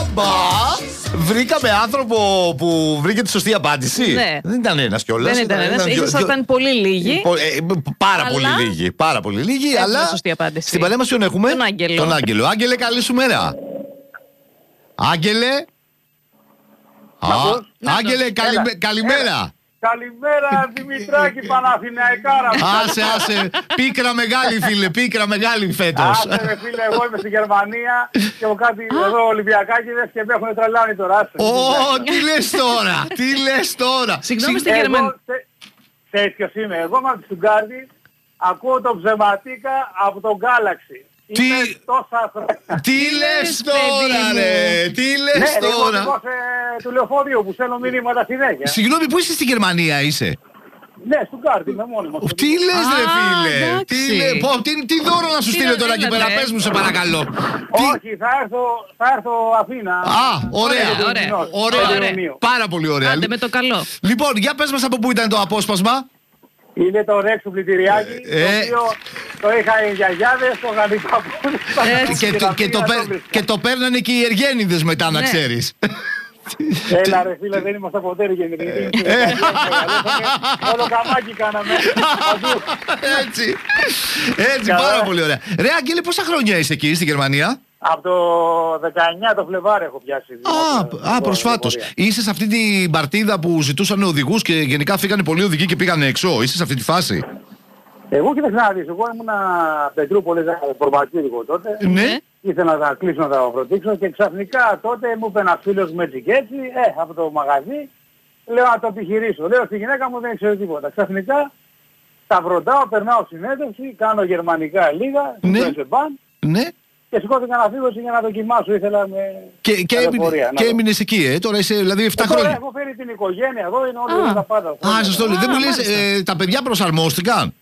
Βρήκαμε άνθρωπο που βρήκε τη σωστή απάντηση. Ναι. Δεν ήταν ένας κιόλας. Δεν ήταν ένας. Ήσασταν πολύ λίγοι. Πάρα πολύ λίγοι. Αλλά σωστή απάντηση. στην παρέα μας ποιον έχουμε? Τον Άγγελο. Άγγελε, καλή σου μέρα. Άγγελε. Άγγελε, καλημέρα. Καλημέρα Δημητράκη, Παναθηναϊκάρα. Άσε, πίκρα μεγάλη φίλε, πίκρα μεγάλη φέτος. Άσε ρε φίλε, εγώ είμαι στη Γερμανία και έχω κάτι εδώ Ολυμπιακάκηδες και με έχουν τρελάνει τώρα. Τι λες τώρα. Συγγνώμη, στη Γερμανία. Ξέρεις ποιος είμαι, εγώ είμαι από τη Στουγκάρδη, ακούω το ψεματίκα από τον Galaxy. Είμαι τόσα χρόνια. Τι λες τώρα ρε, τι λες τώρα. Ναι, εγώ του λεωφορείου που στέλνω μηνύματα συνέχεια. Συγγνώμη, πού είσαι στη Γερμανία είσαι? Ναι, Στουγκάρδη, είμαι μόνιμος. Τι λες ρε φίλε, τι δώρο να σου στείλω τώρα εκεί πέρα, πες μου σε παρακαλώ. Όχι, θα έρθω Αθήνα. Ωραία, πάρα πολύ ωραία. Άντε με το καλό. Λοιπόν, για πες μας από πού ήταν το απόσπασμα. Είναι το Ρεξ του Πλητηριάκη, το οποίο το είχαν οι γιαγιάδες, το είχαν οι παππούδες. Και το παίρνανε και οι Εργένιδες μετά, να ξέρεις. Έλα ρε φίλε, δεν είμαστε ποτέ Εργένιδες. Όλο καμάκι κάναμε. Έτσι, πάρα πολύ ωραία. Ρε Άγγελε, πόσα χρόνια είσαι εκεί στη Γερμανία? Από το 19 το Φλεβάρι έχω πιάσει. Προσφάτως. Είσαι σε αυτή την παρτίδα που ζητούσαν οδηγούς και γενικά φύγανε πολλοί οδηγοί και πήγαν έξω. Είσαι σε αυτή τη φάση. Εγώ κοίταξε να δεις, εγώ ήμουνα Πετρούπολης προπατήρικο τότε. Ναι. Ήθελα να τα κλείσω να τα προτίξω και ξαφνικά τότε μου είπε ένας φίλος μου έτσι και έτσι, από το μαγαζί, λέω να το επιχειρήσω. Λέω στη γυναίκα μου δεν ξέρω τίποτα. Ξαφνικά τα βροντάω, περνάω συνέντευξη, κάνω γερμανικά λίγα, ναι. Και σηκώθηκα να φύγω για να δοκιμάσω, ήθελα με και έμεινες εκεί, τώρα είσαι δηλαδή 7 χρόνια. Έχω φέρει την οικογένεια εδώ, είναι όλοι τα πάντα. Σωστό. Δεν μου λες, τα παιδιά προσαρμόστηκαν?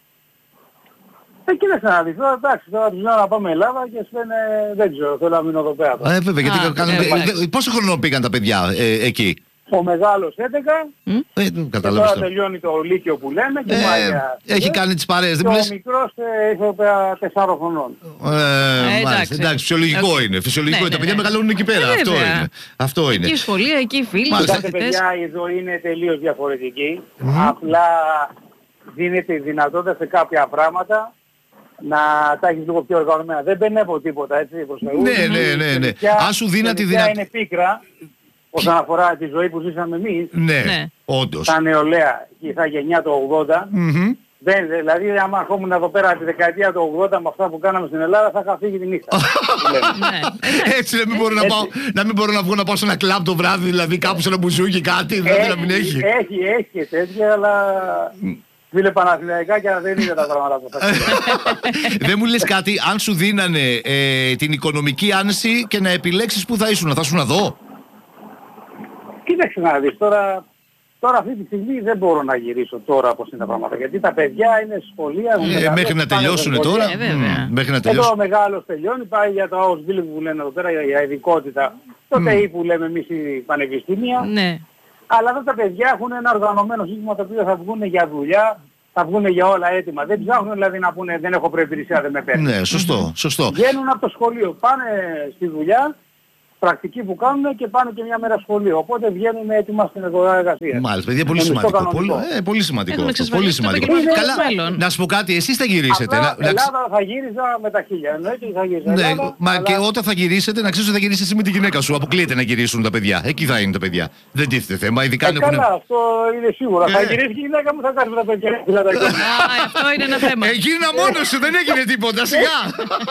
Κοίταξε να δεις, εντάξει, τώρα τους λέω να πάμε Ελλάδα και σου λένε δεν ξέρω, θέλω να μείνω εδώ πέρα. Βέβαια, γιατί πόσο χρόνο πήγαν τα παιδιά εκεί? Ο μεγάλος 11, τώρα τελειώνει το Λύκειο που λέμε και έχει κάνει τις παρέες. Και ο μικρός ήρθε 4 χρονών. Εντάξει, φυσιολογικό είναι. Τα παιδιά μεγαλώνουν εκεί πέρα. Αυτό είναι. Εκεί σχολεία, εκεί φίλοι. Κοιτάξτε παιδιά, η ζωή είναι τελείως διαφορετική. Απλά δίνεται η δυνατότητα σε κάποια πράγματα να τα έχεις λίγο πιο οργανωμένα. Δεν μπαινεύω τίποτα, έτσι, προς Θεού. Ναι. Αν σου δίνα τη δυνατότητα. Είναι πίκρα όσον αφορά τη ζωή που ζήσαμε εμείς. Ναι, όντως. Τα νεολαία, και τα γενιά το 80. Δηλαδή, άμα ερχόμουν εδώ πέρα τη δεκαετία του 80 με αυτά που κάναμε στην Ελλάδα, θα είχα φύγει τη νύχτα. Έτσι, να μην μπορώ να βγω να πάω σε ένα κλαμπ το βράδυ, δηλαδή κάπου σε ένα μπουζούκι κάτι, δηλαδή να μην έχει. Έχει και τέτοια, αλλά φίλε Παναθηναϊκά και δεν είναι τα πράγματα που θα Δεν μου λες κάτι, αν σου δίνανε την οικονομική άνεση και να επιλέξεις που θα ήσουν εδώ? Κοίταξε να δεις, τώρα αυτή τη στιγμή δεν μπορώ να γυρίσω τώρα όπως είναι τα πράγματα. Γιατί τα παιδιά είναι σχολεία. Μέχρι να τελειώσουν τώρα. Μέχρι να τελειώσουν. Εδώ ο μεγάλος τελειώνει, πάει για το Ausbildung που λένε εδώ πέρα, για ειδικότητα. Το ΤΕΙ που λέμε εμείς οι πανεπιστήμια. Αλλά αυτά τα παιδιά έχουν ένα οργανωμένο σύστημα το οποίο θα βγουν για δουλειά, θα βγουν για όλα έτοιμα. Δεν ψάχνουν δηλαδή να πούνε δεν έχω προϋπηρεσία, δεν με παίρνει. Ναι, σωστό. Βγαίνουν από το σχολείο, πάνε στη δουλειά, πρακτική που κάνουν και πάνε και μια μέρα σχολείο. Οπότε βγαίνουν έτοιμα στην αγορά εργασίας. Μάλιστα, παιδιά, πολύ σημαντικό. Πολύ σημαντικό. Πολύ σημαντικό. Καλά, να σου πω κάτι, εσείς θα γυρίσετε. Ελλάδα θα γύριζα με τα 1000. Εννοείται θα γύριζα. Ναι, μα και όταν θα γυρίσετε, να ξέρεις ότι θα γυρίσεις εσύ με τη γυναίκα σου. Αποκλείεται να γυρίσουν τα παιδιά. Εκεί θα είναι τα παιδιά. Δεν τίθεται θέμα. Ειδικά καλά, αυτό είναι σίγουρο. Θα γυρίσει και η γυναίκα μου, θα κάνει με τα παιδιά. Αυτό είναι ένα θέμα. Γύρνα μόνος σου, δεν έγινε τίποτα. Σιγά.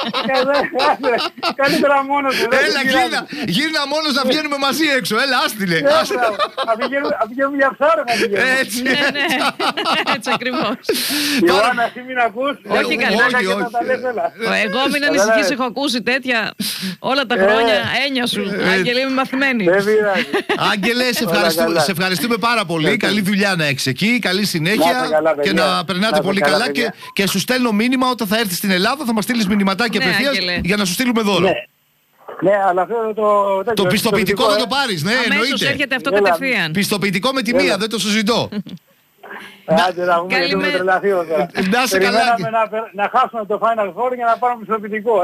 Καλύτερα μόνος σου. Έλα, γύρνα μόνος να βγαίνουμε μαζί έξω. Έλα, άστιλε. Θα πηγαίνουμε για ψάρα. Έτσι. Έτσι ακριβώς. Ιωάννα, εσύ μην ακούς. Όχι καλά. Εγώ μην ανησυχείς, έχω ακούσει τέτοια όλα τα χρόνια. Έννοια σου. Άγγελε, είμαι μαθημένη. Άγγελε, σε ευχαριστούμε πάρα πολύ. Καλή δουλειά να έχεις εκεί. Καλή συνέχεια και να περνάτε πολύ καλά. Και σου στέλνω μήνυμα όταν θα έρθεις στην Ελλάδα. Θα μας στείλεις μηνυματάκι απευθείας για να σου στείλουμε δώρο. Ναι, αλλά θέλω το πιστοποιητικό θα το πάρεις, ναι, εννοείται. Αμέσως έρχεται αυτό κατευθείαν. Πιστοποιητικό με τη μία, δεν το συζητώ. Άντε να βγούμε γιατί έχουμε τρελαθεί εδώ τώρα. Περιμέναμε να χάσουμε το Final Four για να πάρουμε πιστοποιητικό.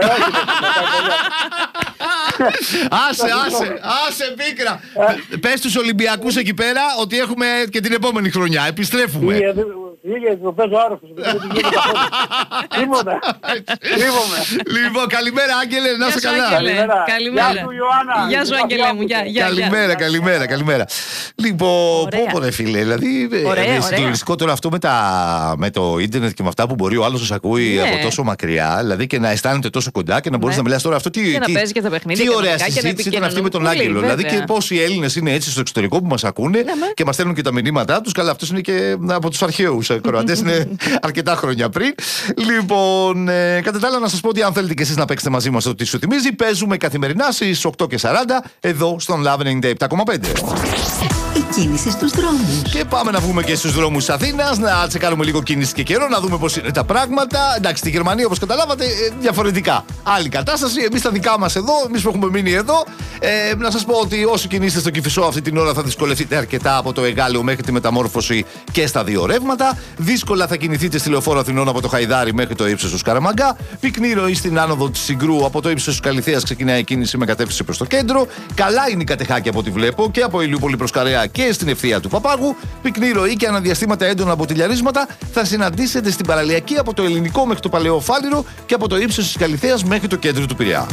Άσε πίκρα. Πες στους Ολυμπιακούς εκεί πέρα ότι έχουμε και την επόμενη χρονιά. Επιστρέφουμε. Λίγες το παίζω άρρωστος. Τίποτα. Λοιπόν, καλημέρα Άγγελε, να είσαι καλά. Καλημέρα. Γεια σου Ιωάννα. Γεια σου Άγγελε μου. Καλημέρα. Λοιπόν, πω ρε φίλε, δηλαδή συγκλονιστικό τώρα αυτό με το ίντερνετ και με αυτά που μπορεί ο άλλος να σε ακούει από τόσο μακριά, δηλαδή και να αισθάνεται τόσο κοντά και να μπορείς να μιλάς τώρα αυτό. Και να παίζει και τα παιχνίδια. Τι ωραία συζήτηση ήταν αυτή με τον Άγγελο. Δηλαδή και πόσοι Έλληνες είναι έτσι στο εξωτερικό που μας ακούνε και μας στέλνουν και τα μηνύματά τους. Καλά, αυτός είναι και από τους αρχαίους Κροατές, είναι αρκετά χρόνια πριν. Λοιπόν, κατά τα άλλα, να σας πω ότι αν θέλετε και εσείς να παίξετε μαζί μας το τι σου θυμίζει, παίζουμε καθημερινά στις 8:40 εδώ στον Love 97,5. Η κίνηση στους δρόμους. Και πάμε να βγούμε και στους δρόμους της Αθήνας, να τσεκάρουμε λίγο κίνηση και καιρό, να δούμε πώς είναι τα πράγματα. Εντάξει, στη Γερμανία, όπως καταλάβατε, διαφορετικά. Άλλη κατάσταση. Εμείς τα δικά μας εδώ, εμείς που έχουμε μείνει εδώ. Να σας πω ότι όσοι κινείστε στο Κηφισό αυτή την ώρα θα δυσκολευτείτε αρκετά από το Εγάλεο μέχρι τη Μεταμόρφωση και στα δύο ρεύματα. Δύσκολα θα κινηθείτε στη Λεωφόρο Αθηνών από το Χαϊδάρι μέχρι το ύψος του Σκαραμαγκά. Πυκνή ροή στην άνοδο της Συγκρού από το ύψος της Καλυθέας ξεκινάει η κίνηση με κατεύθυνση προς το κέντρο. Καλά είναι η Κατεχάκη από ό,τι βλέπω και από Ηλιούπολη προς Καρέα και στην ευθεία του Παπάγου. Πυκνή ροή και αναδιαστήματα έντονα μποτιλιαρίσματα θα συναντήσετε στην παραλιακή από το Ελληνικό μέχρι το Παλαιό Φάληρο και από το ύψος της Καλυθέας μέχρι το κέντρο του Πειραιά.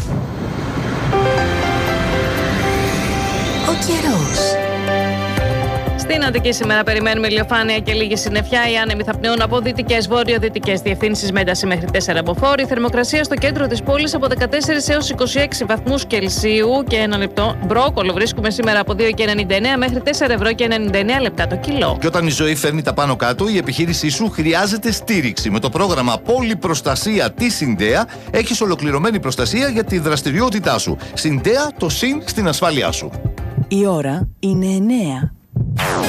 Ο καιρός. Στην Αττική σήμερα περιμένουμε ηλιοφάνεια και λίγη συννεφιά. Οι άνεμοι θα πνέουν από δυτικές βορειοδυτικές διευθύνσεις με ένταση μέχρι 4 μποφόρ. Η θερμοκρασία στο κέντρο της πόλης από 14 έως 26 βαθμούς Κελσίου. Και ένα λεπτό μπρόκολο βρίσκουμε σήμερα από 2,99 μέχρι 4 ευρώ και 99 λεπτά το κιλό. Και όταν η ζωή φέρνει τα πάνω κάτω, η επιχείρησή σου χρειάζεται στήριξη. Με το πρόγραμμα Πολυπροστασία της Συντέα έχεις ολοκληρωμένη προστασία για τη δραστηριότητά σου. Συντέα, το συν στην ασφάλειά σου. Η ώρα είναι 9.